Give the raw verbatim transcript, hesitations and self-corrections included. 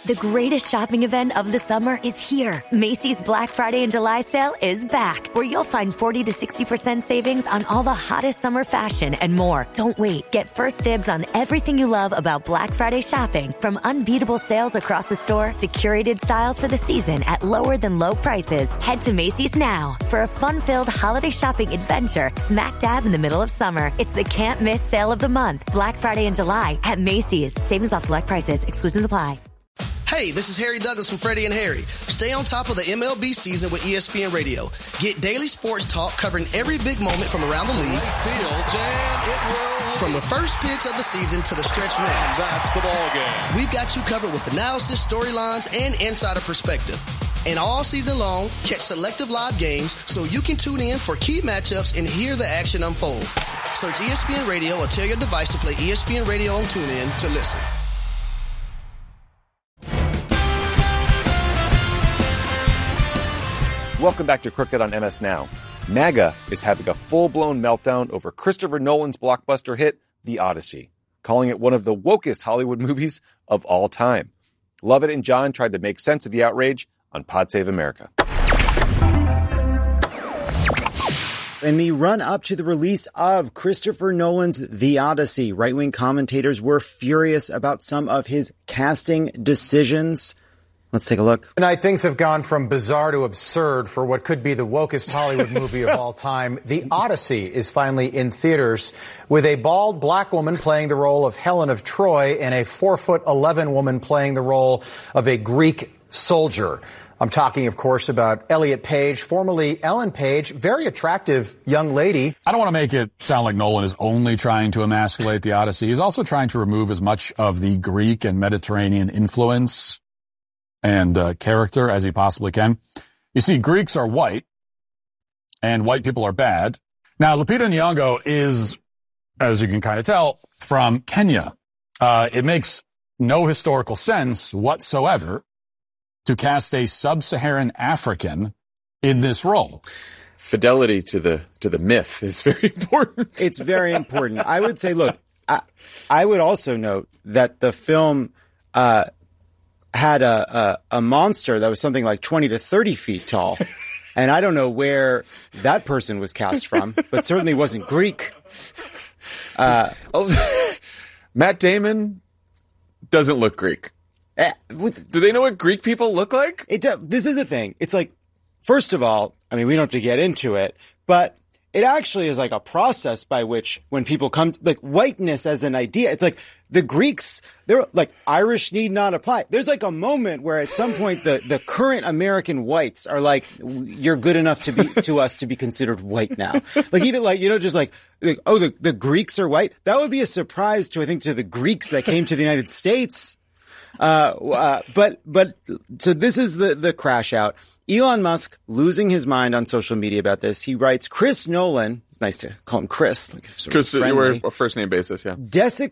The greatest shopping event of the summer is here. Macy's Black Friday and July sale is back, where you'll find forty to sixty percent savings on all the hottest summer fashion and more. Don't wait. Get first dibs on everything you love about Black Friday shopping, from unbeatable sales across the store to curated styles for the season at lower than low prices. Head to Macy's now for a fun-filled holiday shopping adventure smack dab in the middle of summer. It's the can't miss sale of the month. Black Friday and July at Macy's. Savings off select prices. Exclusions apply. Hey, this is Harry Douglas from Freddie and Harry. Stay on top of the M L B season with E S P N Radio. Get daily sports talk covering every big moment from around the league. Fields, and it will. From the first pitch of the season to the stretch run. That's the ball game. We've got you covered with analysis, storylines, and insider perspective. And all season long, catch selective live games so you can tune in for key matchups and hear the action unfold. Search E S P N Radio or tell your device to play E S P N Radio on TuneIn to listen. Welcome back to Crooked on M S Now. MAGA is having a full-blown meltdown over Christopher Nolan's blockbuster hit, The Odyssey, calling it one of the wokest Hollywood movies of all time. Lovett and John tried to make sense of the outrage on Pod Save America. In the run-up to the release of Christopher Nolan's The Odyssey, right-wing commentators were furious about some of his casting decisions. Let's take a look. Tonight, things have gone from bizarre to absurd for what could be the wokest Hollywood movie of all time. The Odyssey is finally in theaters, with a bald black woman playing the role of Helen of Troy and a four foot eleven woman playing the role of a Greek soldier. I'm talking, of course, about Elliot Page, formerly Ellen Page, very attractive young lady. I don't want to make it sound like Nolan is only trying to emasculate the Odyssey. He's also trying to remove as much of the Greek and Mediterranean influence and uh, character as he possibly can. You see, Greeks are white, and white people are bad. Now, Lupita Nyong'o is, as you can kind of tell, from Kenya. Uh, it makes no historical sense whatsoever to cast a sub-Saharan African in this role. Fidelity to the to the myth is very important. It's very important. I would say, look, I, I would also note that the film uh, had a, a a monster that was something like twenty to thirty feet tall. And I don't know where that person was cast from, but certainly wasn't Greek. Uh, Matt Damon doesn't look Greek. Uh, with, Do they know what Greek people look like? It does. This is the thing. It's like, first of all, I mean, we don't have to get into it, but it actually is like a process by which when people come, like whiteness as an idea, it's like the Greeks, they're like Irish need not apply. There's like a moment where at some point the, the current American whites are like, you're good enough to be, to us to be considered white now. Like even like, you know, just like, like oh, the, the Greeks are white. That would be a surprise to, I think, to the Greeks that came to the United States. Uh, uh, but, but, so this is the, the crash out. Elon Musk losing his mind on social media about this. He writes, Chris Nolan, it's nice to call him Chris, like sort Chris, of you were a first name basis, yeah. Desec-